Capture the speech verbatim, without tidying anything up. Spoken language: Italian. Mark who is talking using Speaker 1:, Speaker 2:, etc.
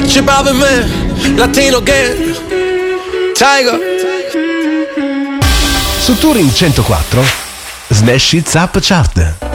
Speaker 1: Chip out man, Latino gang, Tiger.
Speaker 2: Su Touring centoquattro, Smash It Up Chart.